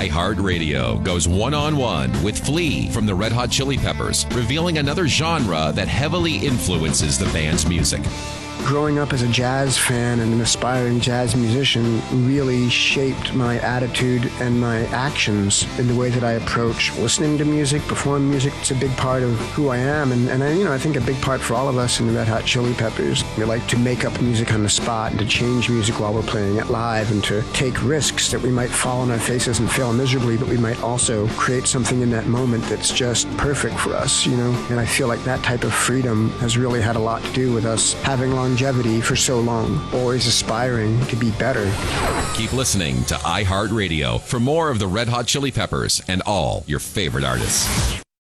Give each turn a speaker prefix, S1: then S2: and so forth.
S1: iHeartRadio goes one-on-one with Flea from the Red Hot Chili Peppers, revealing another genre that heavily influences the band's music.
S2: Growing up as a jazz fan and an aspiring jazz musician really shaped my attitude and my actions in the way that I approach listening to music, perform music. It's a big part of who I am, and I think a big part for all of us in the Red Hot Chili Peppers. We like to make up music on the spot and to change music while we're playing it live and to take risks that we might fall on our faces and fail miserably, but we might also create something in that moment that's just perfect for us, And I feel like that type of freedom has really had a lot to do with us having longevity for so long, always aspiring to be better.
S1: Keep listening to iHeartRadio for more of the Red Hot Chili Peppers and all your favorite artists.